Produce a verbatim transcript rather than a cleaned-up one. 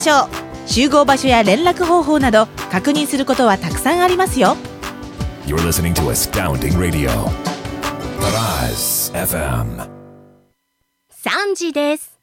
集合場所や連絡方法など確認することはたくさんありますよ。 You're listening to Astounding Radio. Arise エフエム。 さんじです。